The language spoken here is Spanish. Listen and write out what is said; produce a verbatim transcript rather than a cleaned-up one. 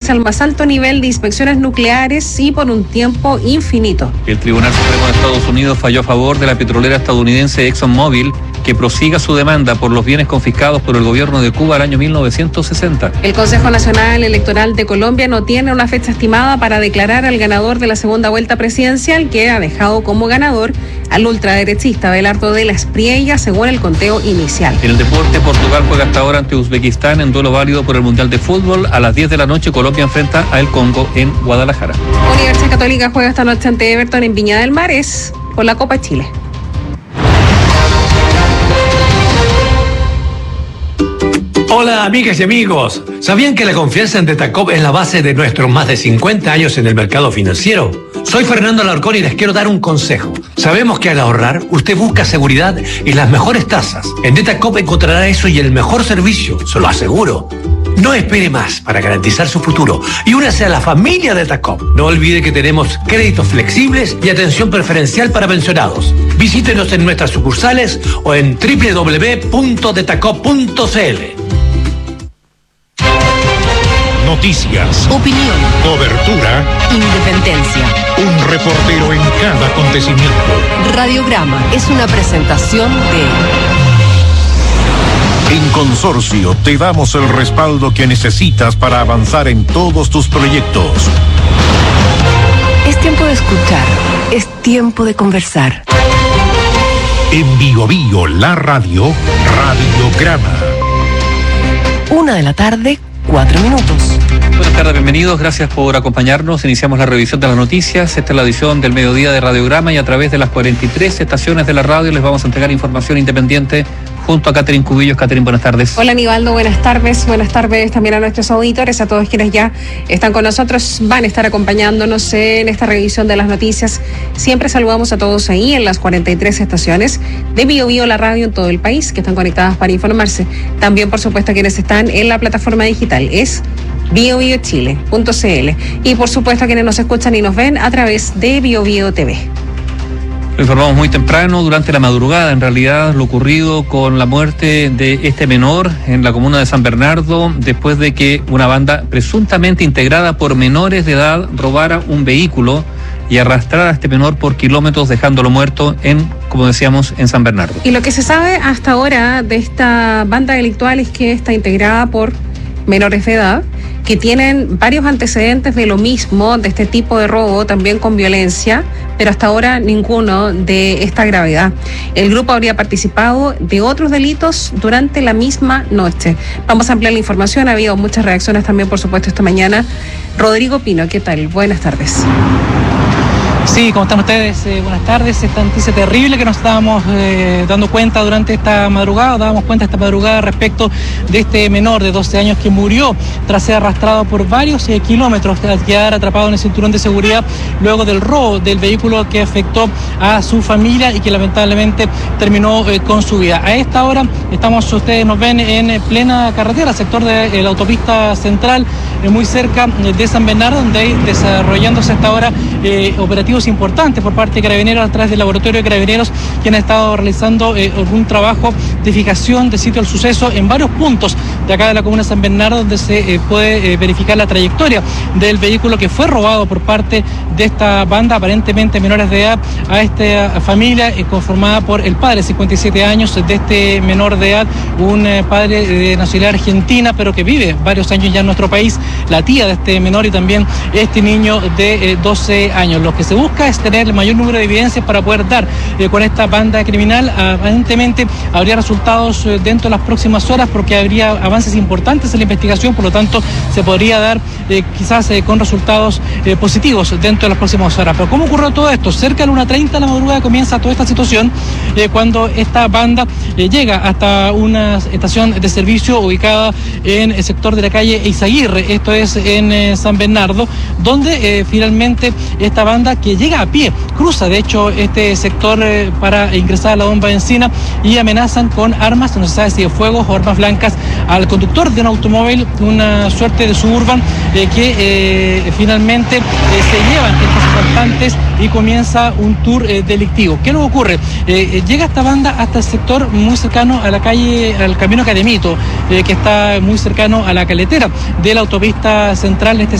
marcha al más alto nivel de inspecciones nucleares y por un tiempo infinito. El Tribunal Supremo de Estados Unidos falló a favor de la petrolera estadounidense ExxonMobil, que prosiga su demanda por los bienes confiscados por el gobierno de Cuba al año mil novecientos sesenta. El Consejo Nacional Electoral de Colombia no tiene una fecha estimada para declarar al ganador de la segunda vuelta presidencial, que ha dejado como ganador al ultraderechista Abelardo de la Espriella, según el conteo inicial. En el deporte, Portugal juega hasta ahora ante Uzbekistán en duelo válido por el Mundial de Fútbol. A las diez de la noche, Colombia enfrenta a el Congo en Guadalajara. Universidad Católica juega esta noche ante Everton en Viña del Mar, es por la Copa Chile. Hola amigas y amigos, ¿sabían que la confianza en Detacop es la base de nuestros más de cincuenta años en el mercado financiero? Soy Fernando Alarcón y les quiero dar un consejo. Sabemos que al ahorrar, usted busca seguridad y las mejores tasas. En Detacop encontrará eso y el mejor servicio, se lo aseguro. No espere más para garantizar su futuro y únase a la familia Detacop. No olvide que tenemos créditos flexibles y atención preferencial para pensionados. Visítenos en nuestras sucursales o en doble u doble u doble u punto detacop punto c l. Noticias, opinión, cobertura, independencia. Un reportero en cada acontecimiento. Radiograma es una presentación de... En Consorcio te damos el respaldo que necesitas para avanzar en todos tus proyectos. Es tiempo de escuchar, es tiempo de conversar. En Bio Bio, la radio, Radiograma. Una de la tarde, cuatro minutos. Buenas tardes, bienvenidos, gracias por acompañarnos. Iniciamos la revisión de las noticias. Esta es la edición del mediodía de Radiograma y a través de las cuarenta y tres estaciones de la radio les vamos a entregar información independiente junto a Catherine Cubillos. Catherine, buenas tardes. Hola, Aníbaldo, buenas tardes. Buenas tardes también a nuestros auditores, a todos quienes ya están con nosotros, van a estar acompañándonos en esta revisión de las noticias. Siempre saludamos a todos ahí en las cuarenta y tres estaciones de Bio Bio, la radio en todo el país, que están conectadas para informarse. También, por supuesto, quienes están en la plataforma digital es bio bio chile punto c l y, por supuesto, quienes nos escuchan y nos ven a través de Bio Bio T V. Lo informamos muy temprano, durante la madrugada, en realidad, lo ocurrido con la muerte de este menor en la comuna de San Bernardo, después de que una banda presuntamente integrada por menores de edad robara un vehículo y arrastrara a este menor por kilómetros, dejándolo muerto en, como decíamos, en San Bernardo. Y lo que se sabe hasta ahora de esta banda delictual es que está integrada por menores de edad, que tienen varios antecedentes de lo mismo, de este tipo de robo, también con violencia, pero hasta ahora ninguno de esta gravedad. El grupo habría participado de otros delitos durante la misma noche. Vamos a ampliar la información, ha habido muchas reacciones también, por supuesto, esta mañana. Rodrigo Pino, ¿qué tal? Buenas tardes. Sí, ¿cómo están ustedes? Eh, buenas tardes. Esta noticia terrible que nos estábamos eh, dando cuenta durante esta madrugada, dábamos cuenta esta madrugada respecto de este menor de doce años que murió tras ser arrastrado por varios eh, kilómetros al quedar atrapado en el cinturón de seguridad luego del robo del vehículo que afectó a su familia y que lamentablemente terminó eh, con su vida. A esta hora estamos, ustedes nos ven en plena carretera, sector de eh, la autopista central, eh, muy cerca de San Bernardo, donde hay desarrollándose hasta ahora eh, operativos importantes por parte de Carabineros a través del laboratorio de Carabineros, quien ha estado realizando eh, un trabajo de fijación de sitio del suceso en varios puntos de acá de la comuna de San Bernardo, donde se eh, puede eh, verificar la trayectoria del vehículo que fue robado por parte de esta banda, aparentemente menores de edad, a esta familia eh, conformada por el padre, cincuenta y siete años, de este menor de edad, un eh, padre de nacionalidad argentina, pero que vive varios años ya en nuestro país, la tía de este menor y también este niño de eh, doce años. Lo que se busca es tener el mayor número de evidencias para poder dar eh, con esta banda criminal. Aparentemente habría resultados eh, dentro de las próximas horas, porque habría avances importantes en la investigación, por lo tanto se podría dar eh, quizás eh, con resultados eh, positivos dentro de las próximas horas. Pero ¿cómo ocurrió todo esto? Cerca de la una treinta de la madrugada comienza toda esta situación eh, cuando esta banda eh, llega hasta una estación de servicio ubicada en el sector de la calle Eizaguirre, esto es en eh, San Bernardo, donde eh, finalmente esta banda, que llega a pie, cruza de hecho este sector eh, para ingresar a la bomba de Encina, y amenazan con armas, no se sabe si de fuego o armas blancas, al conductor de un automóvil, una suerte de Suburban, eh, que eh, finalmente eh, se llevan estos asaltantes y comienza un tour eh, delictivo. ¿Qué es lo que ocurre? Eh, llega esta banda hasta el sector muy cercano a la calle, al camino Academito, eh, que está muy cercano a la caletera de la autopista central, en este